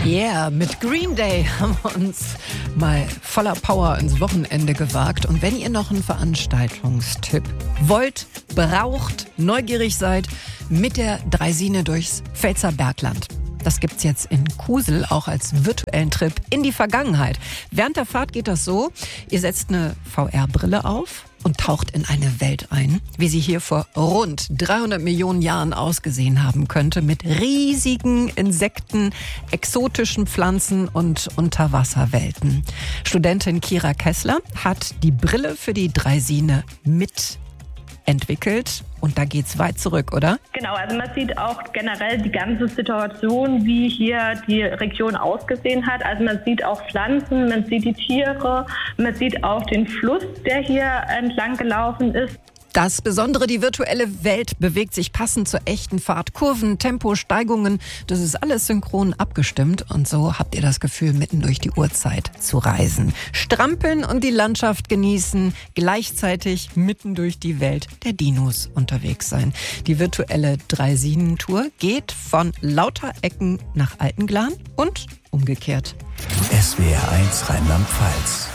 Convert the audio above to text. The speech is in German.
Yeah, mit Green Day haben wir uns mal voller Power ins Wochenende gewagt. Und wenn ihr noch einen Veranstaltungstipp wollt, braucht, neugierig seid, mit der Draisine durchs Pfälzer Bergland. Das gibt's jetzt in Kusel auch als virtuellen Trip in die Vergangenheit. Während der Fahrt geht das so, ihr setzt eine VR-Brille auf und taucht in eine Welt ein, wie sie hier vor rund 300 Millionen Jahren ausgesehen haben könnte, mit riesigen Insekten, exotischen Pflanzen und Unterwasserwelten. Studentin Kira Kessler hat die Brille für die Draisine mitentwickelt. Und da geht's weit zurück, oder? Genau, also man sieht auch generell die ganze Situation, wie hier die Region ausgesehen hat. Also man sieht auch Pflanzen, man sieht die Tiere, man sieht auch den Fluss, der hier entlang gelaufen ist. Das Besondere, die virtuelle Welt bewegt sich passend zur echten Fahrt. Kurven, Tempo, Steigungen, das ist alles synchron abgestimmt. Und so habt ihr das Gefühl, mitten durch die Uhrzeit zu reisen. Strampeln und die Landschaft genießen, gleichzeitig mitten durch die Welt der Dinos unterwegs sein. Die virtuelle Draisinen-Tour geht von Lauterecken nach Altenglan und umgekehrt. SWR1 Rheinland-Pfalz.